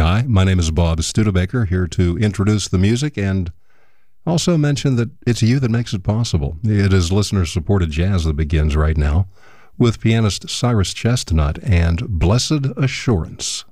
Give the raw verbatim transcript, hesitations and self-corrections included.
Hi, my name is Bob Studebaker, here to introduce the music and also mention that it's you that makes it possible. It is listener-supported jazz that begins right now with pianist Cyrus Chestnut and Blessed Assurance.